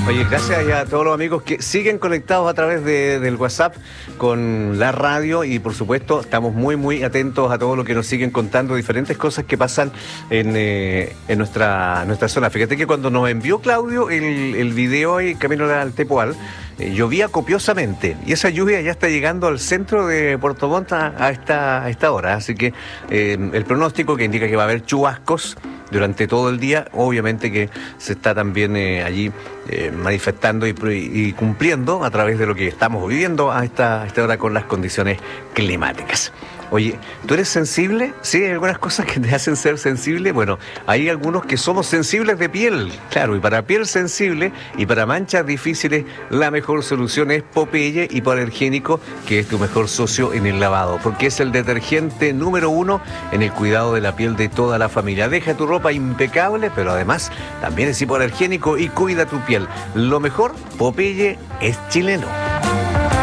Oye, gracias a todos los amigos que siguen conectados a través del WhatsApp con la radio y por supuesto estamos muy atentos a todo lo que nos siguen contando, diferentes cosas que pasan en nuestra zona. Fíjate que cuando nos envió Claudio el video ahí camino al Tepual, llovía copiosamente y esa lluvia ya está llegando al centro de Puerto Montt a esta hora, así que el pronóstico que indica que va a haber chubascos durante todo el día, obviamente que se está también allí manifestando y cumpliendo a través de lo que estamos viviendo a esta hora con las condiciones climáticas. Oye, ¿tú eres sensible? ¿Sí? ¿Hay algunas cosas que te hacen ser sensible? Bueno, hay algunos que somos sensibles de piel, claro, y para piel sensible y para manchas difíciles, la mejor solución es Popeye Hipoalergénico, que es tu mejor socio en el lavado, porque es el detergente número 1 en el cuidado de la piel de toda la familia. Deja tu ropa impecable, pero además también es hipoalergénico y cuida tu piel. Lo mejor, Popeye es chileno.